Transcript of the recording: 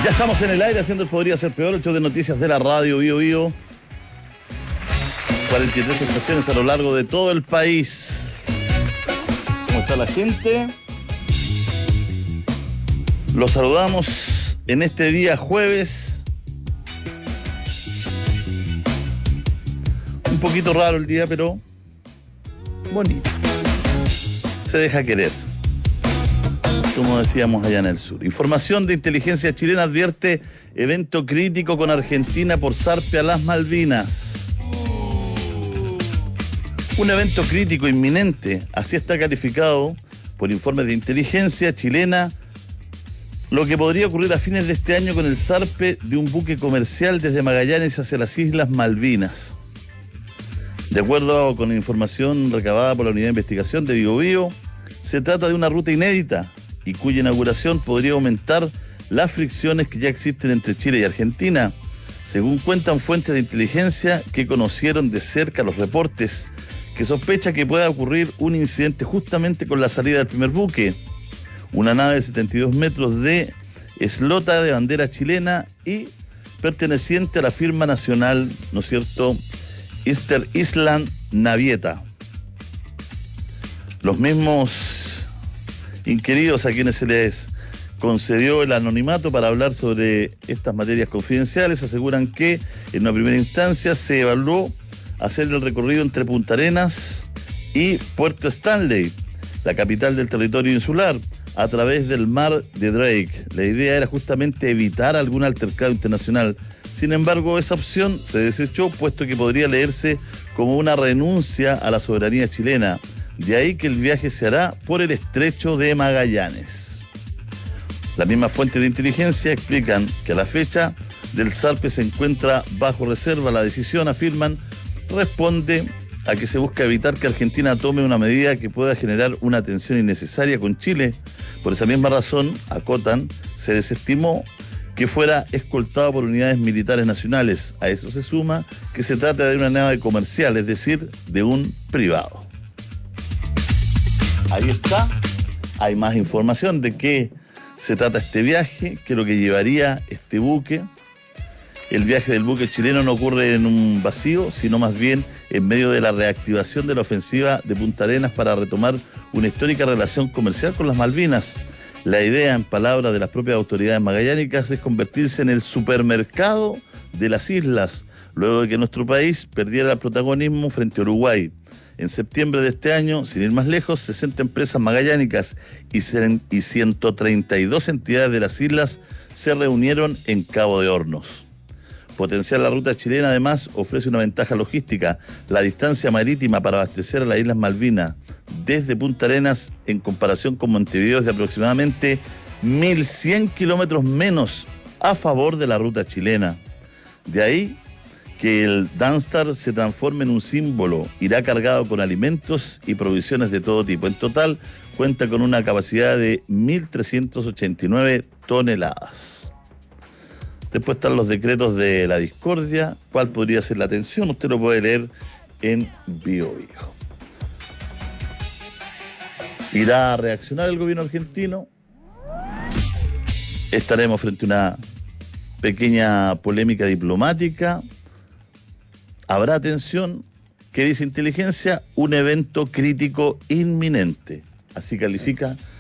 Ya estamos en el aire haciendo el Podría Ser Peor, el show de noticias de la radio Bío Bío. 43 estaciones a lo largo de todo el país. ¿Cómo está la gente? Los saludamos en este día jueves. Un poquito raro el día, pero bonito. Se deja querer, como decíamos allá en el sur. Información de inteligencia chilena advierte evento crítico con Argentina por zarpe a las Malvinas. Un evento crítico inminente, así está calificado por informes de inteligencia chilena, lo que podría ocurrir a fines de este año con el zarpe de un buque comercial desde Magallanes hacia las Islas Malvinas. De acuerdo con información recabada por la Unidad de Investigación de Bío Bío, se trata de una ruta inédita y cuya inauguración podría aumentar las fricciones que ya existen entre Chile y Argentina, según cuentan fuentes de inteligencia que conocieron de cerca los reportes, que sospecha que pueda ocurrir un incidente justamente con la salida del primer buque, una nave de 72 metros de eslota de bandera chilena y perteneciente a la firma nacional, ¿no es cierto?, Easter Island Navieta. Los mismos inquiridos a quienes se les concedió el anonimato para hablar sobre estas materias confidenciales aseguran que en una primera instancia se evaluó hacer el recorrido entre Punta Arenas y Puerto Stanley, la capital del territorio insular, a través del mar de Drake. La idea era justamente evitar algún altercado internacional. Sin embargo, esa opción se desechó, puesto que podría leerse como una renuncia a la soberanía chilena. De ahí que el viaje se hará por el estrecho de Magallanes. Las mismas fuentes de inteligencia explican que a la fecha del zarpe se encuentra bajo reserva. La decisión, afirman, responde a que se busca evitar que Argentina tome una medida que pueda generar una tensión innecesaria con Chile. Por esa misma razón, acotan, se desestimó que fuera escoltado por unidades militares nacionales. A eso se suma que se trata de una nave comercial, es decir, de un privado. Ahí está. Hay más información de qué se trata este viaje, qué es lo que llevaría este buque. El viaje del buque chileno no ocurre en un vacío, sino más bien en medio de la reactivación de la ofensiva de Punta Arenas para retomar una histórica relación comercial con las Malvinas. La idea, en palabras de las propias autoridades magallánicas, es convertirse en el supermercado de las islas, luego de que nuestro país perdiera el protagonismo frente a Uruguay. En septiembre de este año, sin ir más lejos, 60 empresas magallánicas y 132 entidades de las islas se reunieron en Cabo de Hornos. Potenciar la ruta chilena, además, ofrece una ventaja logística. La distancia marítima para abastecer a las Islas Malvinas desde Punta Arenas, en comparación con Montevideo, es de aproximadamente 1.100 kilómetros menos a favor de la ruta chilena. De ahí que el Danstar se transforme en un símbolo. Irá cargado con alimentos y provisiones de todo tipo. En total, cuenta con una capacidad de 1.389 toneladas. Después están los decretos de la discordia. ¿Cuál podría ser la tensión? Usted lo puede leer en Bío Bío. ¿Irá a reaccionar el gobierno argentino? Estaremos frente a una pequeña polémica diplomática. ¿Habrá tensión? ¿Qué dice inteligencia? Un evento crítico inminente. Así califica